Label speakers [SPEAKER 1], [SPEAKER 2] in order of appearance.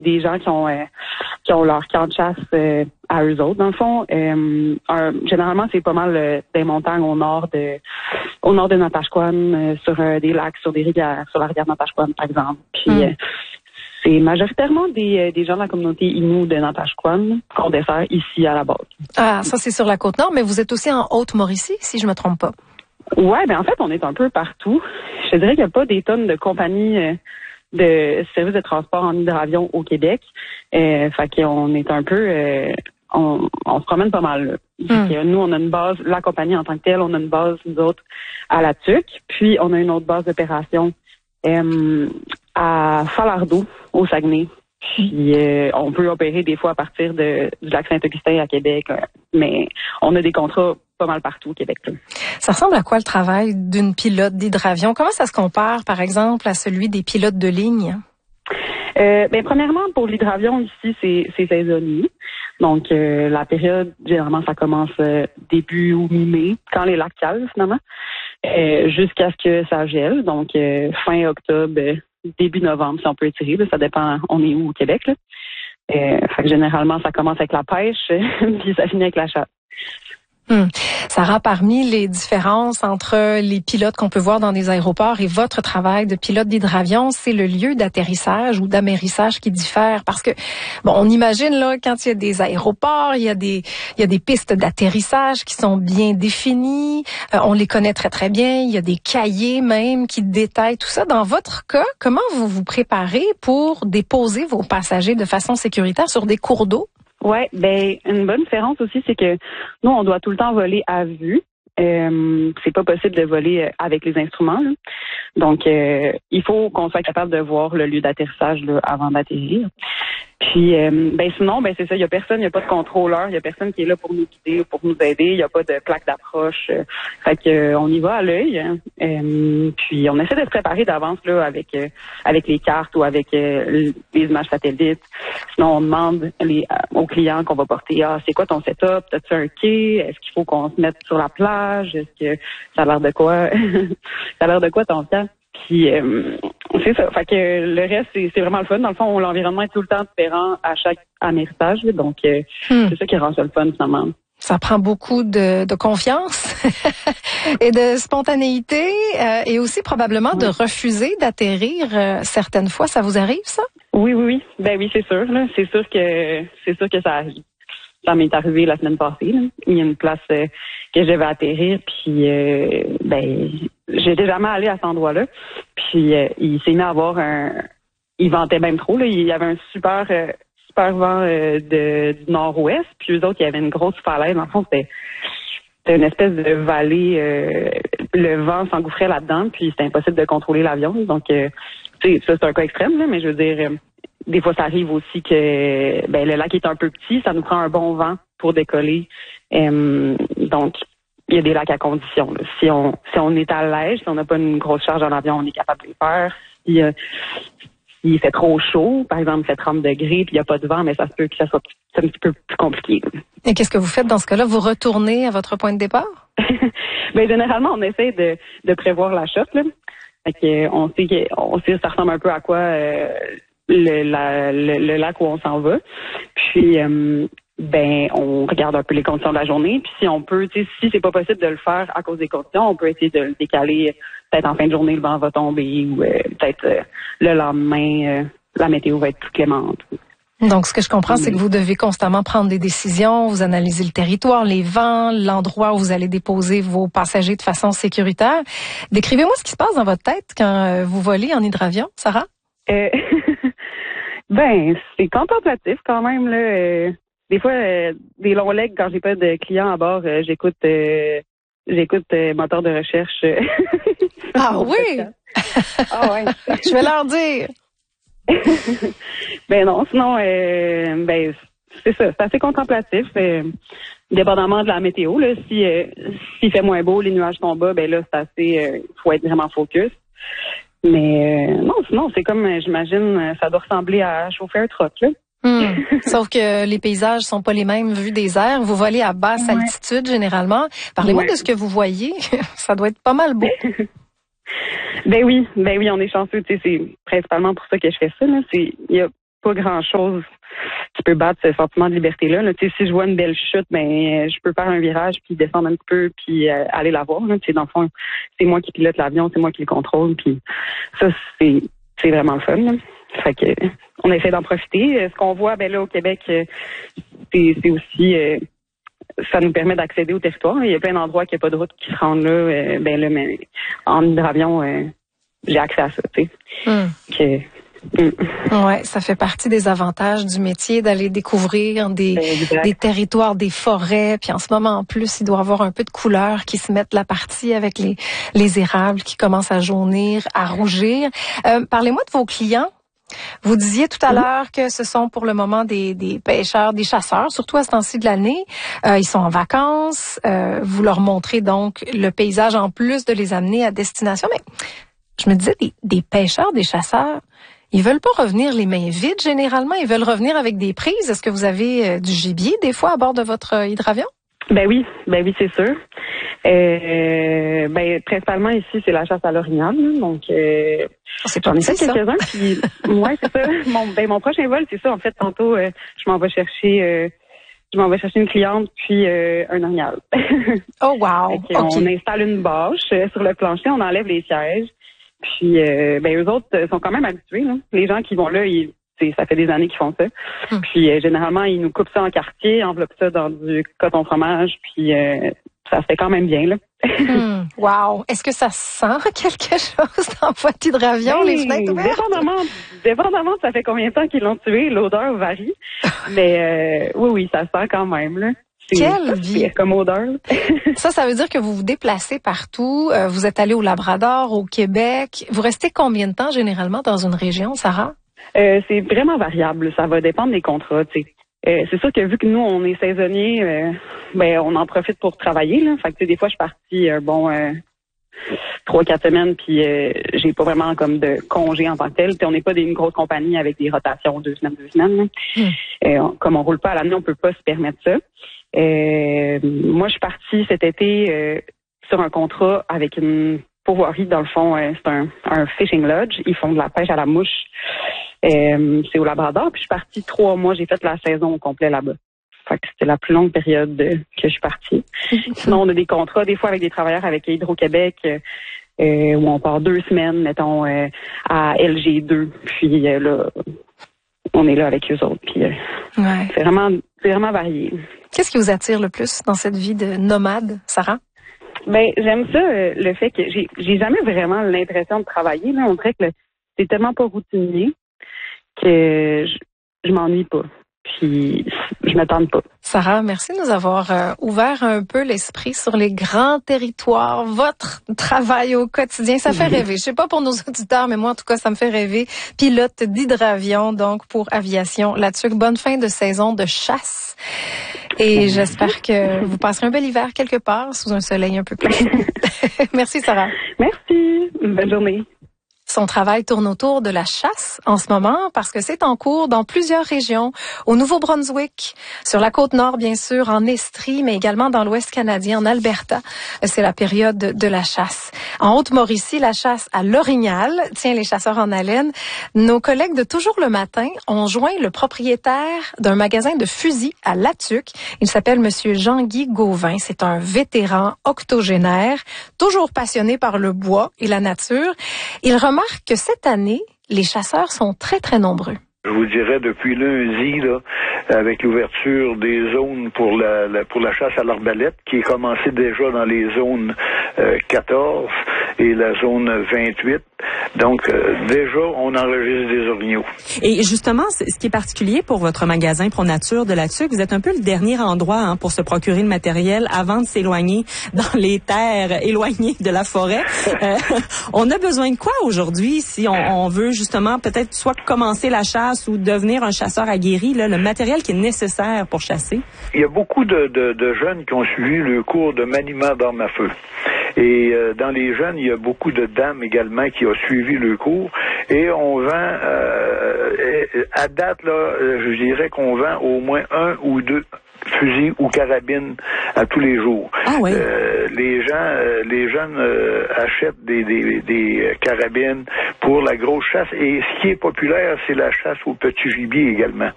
[SPEAKER 1] des gens qui ont leur camp de chasse à eux autres. Dans le fond, généralement, c'est pas mal des montagnes au nord de Natashquan, sur des lacs, sur des rivières, sur la rivière Natashquan, par exemple. Puis c'est majoritairement des gens de la communauté Innu de Natashquan qu'on dessert ici à la base.
[SPEAKER 2] Ah, ça c'est sur la côte nord, mais vous êtes aussi en Haute-Mauricie, si je me trompe pas.
[SPEAKER 1] Ouais, ben en fait, on est un peu partout. Je dirais qu'il n'y a pas des tonnes de compagnies de services de transport en hydravion au Québec. Fait qu'on est un peu on se promène pas mal. Là. Nous, on a une base, la compagnie en tant que telle, on a une base, nous autres, à la TUC, puis on a une autre base d'opération à Falardeau, au Saguenay. Puis on peut opérer des fois à partir du lac Saint-Augustin à Québec, mais on a des contrats pas mal partout au Québec. Là.
[SPEAKER 2] Ça ressemble à quoi le travail d'une pilote d'hydravion? Comment ça se compare, par exemple, à celui des pilotes de ligne?
[SPEAKER 1] Ben premièrement, pour l'hydravion ici, c'est saisonnier. Donc la période, généralement, ça commence début ou mi-mai, quand les lacs calent finalement, jusqu'à ce que ça gèle. Donc fin octobre, début novembre, si on peut étirer. Là, ça dépend, on est où au Québec. Là. Fait que généralement, ça commence avec la pêche, puis ça finit avec la chasse.
[SPEAKER 2] Sarah, parmi les différences entre les pilotes qu'on peut voir dans des aéroports et votre travail de pilote d'hydravion, c'est le lieu d'atterrissage ou d'amérissage qui diffère. Parce que, bon, on imagine, là, quand il y a des aéroports, il y a des pistes d'atterrissage qui sont bien définies. On les connaît très, très bien. Il y a des cahiers même qui détaillent tout ça. Dans votre cas, comment vous vous préparez pour déposer vos passagers de façon sécuritaire sur des cours d'eau?
[SPEAKER 1] Ouais, ben une bonne différence aussi, c'est que nous, on doit tout le temps voler à vue. C'est pas possible de voler avec les instruments. Là. Donc, il faut qu'on soit capable de voir le lieu d'atterrissage là, avant d'atterrir. Puis, ben sinon, ben c'est ça, il y a personne, il y a pas de contrôleur, il y a personne qui est là pour nous guider, pour nous aider, il y a pas de plaque d'approche. Fait que on y va à l'œil. Puis on essaie de se préparer d'avance là avec les cartes ou avec les images satellites. Sinon, on demande aux clients qu'on va porter, c'est quoi ton setup, t'as-tu un quai, est-ce qu'il faut qu'on se mette sur la plage, est-ce que ça a l'air de quoi, ça a l'air de quoi ton camp? Puis c'est ça. Fait que le reste, c'est vraiment le fun. Dans le fond, l'environnement est tout le temps différent à chaque amérissage. Donc c'est ça qui rend ça le fun finalement.
[SPEAKER 2] Ça prend beaucoup de confiance et de spontanéité et aussi probablement de refuser d'atterrir certaines fois. Ça vous arrive, ça? Oui.
[SPEAKER 1] Ben oui, c'est sûr. Là. C'est sûr que ça arrive. Ça m'est arrivé la semaine passée. Là. Il y a une place que je devais atterrir, puis ben j'étais jamais allée à cet endroit-là. Puis il s'est mis à avoir il ventait même trop. Là. Il y avait un super vent du nord-ouest, puis eux autres, il y avait une grosse falaise. Dans le fond, c'était une espèce de vallée. Le vent s'engouffrait là-dedans, puis c'était impossible de contrôler l'avion. Donc, ça, c'est un cas extrême, là, mais je veux dire, des fois, ça arrive aussi que le lac est un peu petit, ça nous prend un bon vent pour décoller. Donc, il y a des lacs à condition. Là. Si on est à l'aise, si on n'a pas une grosse charge en avion, on est capable de le faire. S'il fait trop chaud, par exemple, il fait 30 degrés, puis il n'y a pas de vent, mais ça se peut que ça soit un petit peu plus compliqué.
[SPEAKER 2] Et qu'est-ce que vous faites dans ce cas-là? Vous retournez à votre point de départ?
[SPEAKER 1] Ben généralement, on essaie de prévoir la chute. Là. Fait que on sait que ça ressemble un peu à quoi le lac où on s'en va. Puis on regarde un peu les conditions de la journée. Puis si on peut, si c'est pas possible de le faire à cause des conditions, on peut essayer de le décaler. Peut-être en fin de journée, le vent va tomber ou peut-être le lendemain, la météo va être plus clémente.
[SPEAKER 2] Donc, ce que je comprends, c'est que vous devez constamment prendre des décisions, vous analysez le territoire, les vents, l'endroit où vous allez déposer vos passagers de façon sécuritaire. Décrivez-moi ce qui se passe dans votre tête quand vous volez en hydravion, Sarah.
[SPEAKER 1] C'est contemplatif quand même, là. Des fois, des longs legs, quand j'ai pas de clients à bord, j'écoute moteur de recherche.
[SPEAKER 2] Ah oui?
[SPEAKER 1] Ah ouais.
[SPEAKER 2] Je vais leur dire.
[SPEAKER 1] Non, sinon, c'est ça, c'est assez contemplatif. Dépendamment de la météo, là, s'il fait moins beau, les nuages sont bas, là, c'est assez, faut être vraiment focus. Mais non, sinon, c'est comme, j'imagine, ça doit ressembler à chauffer un truck, là.
[SPEAKER 2] Sauf que les paysages sont pas les mêmes vus des airs. Vous volez à basse altitude, généralement. Parlez-moi de ce que vous voyez. Ça doit être pas mal beau.
[SPEAKER 1] Ben oui, on est chanceux. C'est principalement pour ça que je fais ça. Là. Il y a pas grand-chose qui peut battre ce sentiment de liberté-là. Là. Tu sais, si je vois une belle chute, ben je peux faire un virage puis descendre un petit peu puis aller la voir. Là. Tu sais, dans le fond, c'est moi qui pilote l'avion, c'est moi qui le contrôle. Puis ça, c'est vraiment le fun. Là. Fait que on essaie d'en profiter. Ce qu'on voit, ben là au Québec, c'est aussi ça nous permet d'accéder au territoire. Il y a plein d'endroits qu'il n'y a pas de route qui se rendent là. Ben là, mais en hydravion, j'ai accès à ça. Tu sais.
[SPEAKER 2] Ouais, ça fait partie des avantages du métier d'aller découvrir des territoires, des forêts. Puis en ce moment, en plus, il doit y avoir un peu de couleurs qui se mettent la partie avec les érables qui commencent à jaunir, à rougir. Parlez-moi de vos clients. Vous disiez tout à l'heure que ce sont pour le moment des pêcheurs, des chasseurs, surtout à ce temps-ci de l'année. Ils sont en vacances. Vous leur montrez donc le paysage en plus de les amener à destination. Mais je me disais, des pêcheurs, des chasseurs, ils veulent pas revenir les mains vides généralement. Ils veulent revenir avec des prises. Est-ce que vous avez du gibier des fois à bord de votre hydravion? Ben oui,
[SPEAKER 1] c'est sûr. Principalement ici, c'est la chasse à l'orignal. Donc,
[SPEAKER 2] c'est pas
[SPEAKER 1] j'en ai fait quelques-uns. Puis, ouais, c'est ça. Mon prochain vol, c'est ça. En fait, tantôt, je m'en vais chercher une cliente puis un orignal.
[SPEAKER 2] Oh wow.
[SPEAKER 1] Okay. On installe une bâche sur le plancher, on enlève les sièges. Puis, eux autres sont quand même habitués. Là. Les gens qui vont là, ça fait des années qu'ils font ça. Puis, généralement, ils nous coupent ça en quartier, enveloppent ça dans du coton fromage, puis ça se fait quand même bien, là.
[SPEAKER 2] Wow! Est-ce que ça sent quelque chose dans votre hydravion, les fenêtres ouvertes?
[SPEAKER 1] Dépendamment, ça fait combien de temps qu'ils l'ont tué, l'odeur varie. Mais oui, ça sent quand même, là.
[SPEAKER 2] Quelle vie!
[SPEAKER 1] Comme odeur.
[SPEAKER 2] Ça veut dire que vous vous déplacez partout. Vous êtes allé au Labrador, au Québec. Vous restez combien de temps généralement dans une région, Sarah?
[SPEAKER 1] C'est vraiment variable. Ça va dépendre des contrats, tu sais. C'est sûr que vu que nous, on est saisonniers, on en profite pour travailler, là. Fait que, des fois, je suis partie, 3-4 semaines, puis j'ai pas vraiment comme de congé en tant que tel. T'sais, on n'est pas une grosse compagnie avec des rotations 2 semaines. Comme on roule pas à l'année, on peut pas se permettre ça. Moi, je suis partie cet été sur un contrat avec une pourvoirie. Dans le fond, c'est un fishing lodge. Ils font de la pêche à la mouche. C'est au Labrador. Puis je suis partie 3 mois. J'ai fait la saison au complet là-bas. Fait que c'était la plus longue période que je suis partie. Sinon, on a des contrats, des fois avec des travailleurs avec Hydro-Québec, où on part 2 semaines, mettons, à LG2. Puis là, on est là avec eux autres. Puis c'est vraiment varié.
[SPEAKER 2] Qu'est-ce qui vous attire le plus dans cette vie de nomade, Sarah?
[SPEAKER 1] J'aime ça, le fait que j'ai jamais vraiment l'impression de travailler. Là. On dirait que c'est tellement pas routinier que je m'ennuie pas. Puis je m'attends pas.
[SPEAKER 2] Sarah, merci de nous avoir ouvert un peu l'esprit sur les grands territoires, votre travail au quotidien. Ça fait rêver. Je sais pas pour nos auditeurs, mais moi, en tout cas, ça me fait rêver. Pilote d'hydravion, donc, pour Aviation Latuc. Bonne fin de saison de chasse. Et j'espère que vous passerez un bel hiver quelque part sous un soleil un peu plus chaud. Merci, Sarah.
[SPEAKER 1] Merci. Bonne journée.
[SPEAKER 2] Son travail tourne autour de la chasse en ce moment parce que c'est en cours dans plusieurs régions, au Nouveau-Brunswick, sur la côte nord bien sûr, en Estrie, mais également dans l'Ouest canadien, en Alberta. C'est la période de la chasse. En Haute-Mauricie, la chasse à l'orignal tient les chasseurs en haleine. Nos collègues de Toujours le matin ont joint le propriétaire d'un magasin de fusils à Latuc. Il s'appelle Monsieur Jean-Guy Gauvin. C'est un vétéran octogénaire, toujours passionné par le bois et la nature. Il remarque que cette année, les chasseurs sont très, très nombreux.
[SPEAKER 3] Je vous dirais depuis lundi, là, avec l'ouverture des zones pour la chasse à l'arbalète, qui est commencée déjà dans les zones 14 et la zone 28. Donc, déjà, on enregistre des orignaux.
[SPEAKER 4] Et justement, ce qui est particulier pour votre magasin ProNature de Latuc, vous êtes un peu le dernier endroit pour se procurer le matériel avant de s'éloigner dans les terres éloignées de la forêt. On a besoin de quoi aujourd'hui si on veut justement peut-être soit commencer la chasse ou devenir un chasseur aguerri, là, le matériel qui est nécessaire pour chasser?
[SPEAKER 3] Il y a beaucoup de jeunes qui ont suivi le cours de maniement d'armes à feu. Et dans les jeunes, il y a beaucoup de dames également qui ont suivi le cours. Et on vend, à date, là, je dirais qu'on vend au moins 1 ou 2 fusils ou carabines à tous les jours.
[SPEAKER 4] Ah oui.
[SPEAKER 3] Les jeunes achètent des carabines pour la grosse chasse. Et ce qui est populaire, c'est la chasse au petit gibier également.